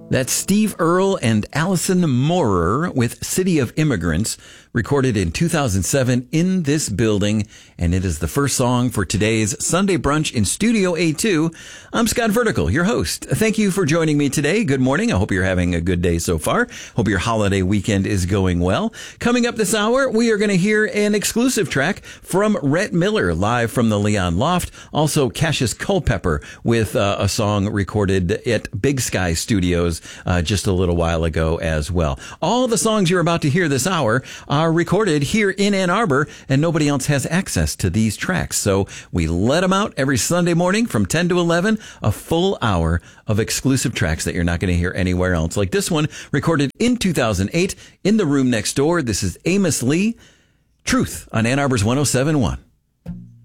That's Steve Earle and Allison Moorer with City of Immigrants, recorded in 2007 in this building, and it is the first song for today's Sunday Brunch in Studio A2. I'm Scott Vertical, your host. Thank you for joining me today. Good morning. I hope you're having a good day so far. Hope your holiday weekend is going well. Coming up this hour, we are going to hear an exclusive track from Rhett Miller, live from the Leon Loft. Also, Cassius Culpepper with a song recorded at Big Sky Studios just a little while ago as well. All the songs you're about to hear this hour are recorded here in Ann Arbor, and nobody else has access to these tracks. So we let them out every Sunday morning from 10 to 11, a full hour of exclusive tracks that you're not going to hear anywhere else. Like this one, recorded in 2008 in the room next door. This is Amos Lee, Truth on Ann Arbor's 107.1.